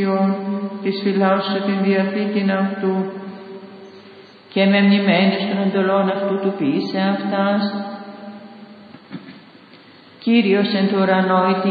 εκκλησιών, της φυλάσσου την διαθήκην αυτού, και με μνημένες των εντολών αυτού του ποιήσε αυτάς. Κύριος εν το ουρανό